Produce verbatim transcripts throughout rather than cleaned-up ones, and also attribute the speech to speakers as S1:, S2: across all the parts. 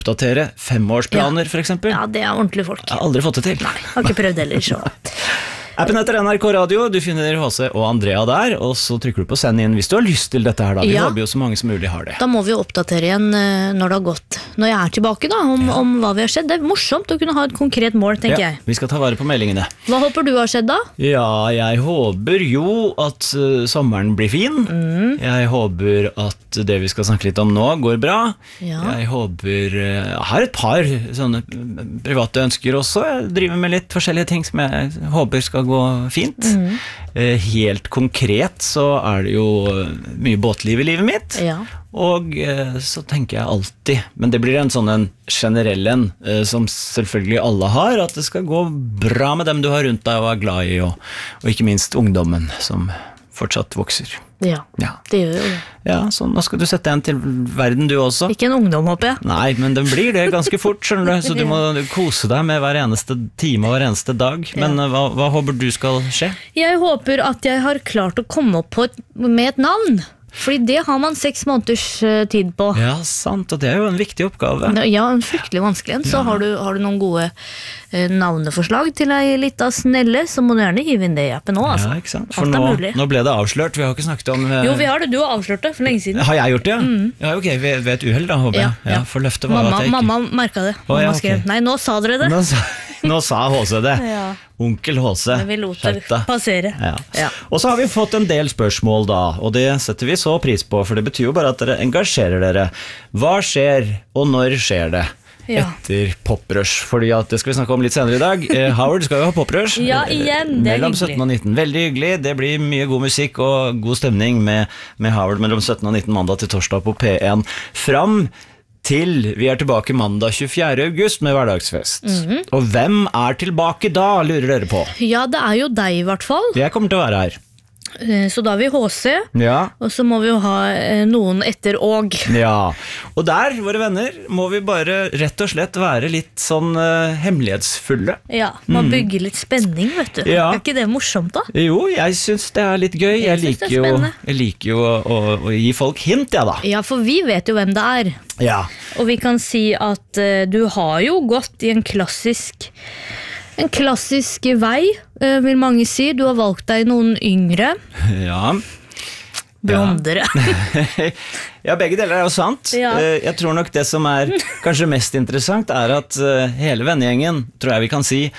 S1: oppdatere femårsplaner, for eksempel.
S2: Ja, det er ordentlig folk.
S1: Jeg har aldri fått det til.
S2: Nei, har ikke prøvd heller, så.
S1: Appen heter N R K Radio, du finner H C og Andrea der, og så trykker du på send inn hvis du har lyst til dette her da. Vi
S2: Ja.
S1: håper jo så mange som mulig har det.
S2: Da må vi jo oppdatere igjen eh, når det har gått, når jeg er tilbake da, om,
S1: Ja.
S2: om hva vi har skjedd. Det er morsomt å kunne ha et konkret mål, tenker jeg.
S1: Vi skal ta vare på meldingene.
S2: Hva håper du har skjedd da?
S1: Ja, jeg håper jo at uh, sommeren blir fin.
S2: Mm.
S1: Jeg håper at det vi skal snakke litt om nå går bra.
S2: Ja.
S1: Jeg håper uh, Jeg har et par sånne private ønsker også. Jeg driver med litt forskjellige ting som jeg håper skal gå fint.
S2: Mm.
S1: Uh, helt konkret så er det jo mye båtliv i livet mitt.
S2: Ja.
S1: Og uh, så tenker jeg alltid, men det blir en sånn en generell en, uh, som selvfølgelig alle har, at det skal gå bra med dem du har rundt deg og er glad i, og, og ikke minst ungdommen som fortsatt vokser.
S2: Ja,
S1: Ja.
S2: det gjør jo det.
S1: Ja, så nå skal du sette en til verden du også.
S2: Ikke en ungdom, håper jeg.
S1: Nei, men den blir det ganske fort, skjønner du, så du må kose deg med hver eneste time og hver eneste dag. Men
S2: Ja.
S1: uh, hva, hva håper du skal skje?
S2: Jeg håper at jeg har klart å komme opp på et, med et navn. Fordi det har man seks måneders eh, tid på.
S1: Ja, sant, og det er jo en viktig oppgave.
S2: Ja, en fryktelig vanskelig en. Så
S1: Ja.
S2: har, du, har du noen gode eh, navneforslag til ei lita snelle, så må du gjerne hive inn det i appen nå, altså.
S1: Ja, ikke sant? For
S2: Alt er
S1: nå,
S2: mulig.
S1: nå ble det avslørt, vi har ikke snakket om... uh,
S2: Jo, vi har det. Du har avslørt det for lenge siden.
S1: Har jeg gjort det? Ja, ok, ved, ved et uheld da, håper jeg.
S2: Ja,
S1: Ja,
S2: ja.
S1: for løftet var
S2: Mamma,
S1: at jeg ikke...
S2: mamma merka det.
S1: Å, ja,
S2: Mamma skrev,
S1: ok.
S2: nei, nå sa dere det.
S1: Nå sa, nå sa H C det.
S2: Ja.
S1: Onkel H C.
S2: Men vi lot det
S1: Skjerp deg.
S2: passere.
S1: Ja.
S2: Ja.
S1: Og så har vi fått en del spørsmål da, og det setter vi så pris på, for det betyr jo bare at dere engasjerer dere. Hva skjer, og når skjer det?
S2: Ja.
S1: Etter poprush, fordi at det skal vi snakke om litt senere i dag. Eh, Howard skal jo ha poprush.
S2: Ja,
S1: eh,
S2: igjen, det er
S1: mellom
S2: hyggelig.
S1: sytten og nitten. Veldig hyggelig, det blir mye god musikk og god stemning med, med Howard mellom sytten og nitten mandag til torsdag på P en. Fram til vi er tilbake mandag tjuefjerde august med hverdagsfest.
S2: Mhm.
S1: Og hvem er tilbake da, lurer dere på?
S2: Ja, det er jo deg i hvert fall.
S1: Jeg kommer til å være her.
S2: Eh, Så da har vi H C,
S1: Ja,
S2: og så må vi jo ha eh, noen etter og.
S1: ja. Og der, våre venner, må vi bare rett og slett være litt sånn eh, hemmelighetsfulle.
S2: Ja, man bygger litt spenning, vet du.
S1: Mm. Ja.
S2: Er ikke det morsomt da?
S1: Jo, jeg synes det er litt gøy. Jeg,
S2: Jeg synes det
S1: liker
S2: er
S1: jo,
S2: spennende.
S1: jeg liker jo å, å, å gi folk hint, ja da.
S2: Ja, for vi vet jo hvem det er.
S1: Ja,
S2: Og vi kan si at eh, du har jo gått i en klassisk En klassisk vei, eh, vil mange si. Du har valgt deg noen yngre
S1: ja.
S2: blondere.
S1: Ja, begge deler er jo sant.
S2: Ja.
S1: Eh, Jeg tror nok det som er kanskje mest interessant er at eh, hele vennegjengen, tror jeg vi kan si,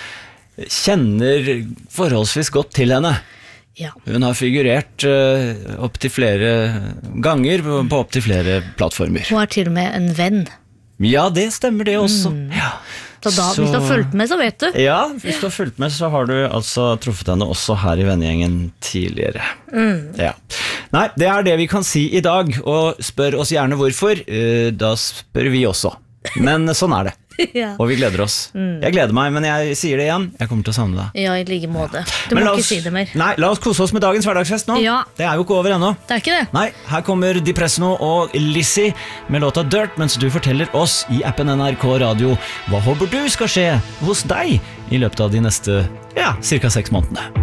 S1: kjenner forholdsvis godt til henne.
S2: Ja.
S1: Hun har figurert uh, opp til flere ganger på, på opp til flere plattformer.
S2: Hun er til og med en venn.
S1: Ja, det stemmer det også. Ja.
S2: Så da,
S1: Så-
S2: hvis du har fulgt med, så vet du.
S1: Ja, hvis du har fulgt med, så har du altså truffet henne også her i vennegjengen tidligere. Ja. Nei, det er det vi kan si i dag, og spør oss gjerne hvorfor. Eh, Da spør vi også. Men sånn er det,
S2: Ja.
S1: og vi gleder oss. Jeg gleder meg, men jeg sier det igjen, jeg kommer til å savne deg.
S2: Ja, i like måte. Du
S1: Men
S2: må
S1: la
S2: ikke
S1: oss-
S2: si det mer.
S1: Nei, la oss kose oss med dagens hverdagsfest nå.
S2: Ja.
S1: Det er jo ikke over ennå.
S2: Det er ikke det.
S1: Nei, her kommer Depresno og Lizzie med låta Dirt, mens du forteller oss i appen N R K Radio hva håper du skal skje hos deg i løpet av de neste, ja, cirka seks månedene.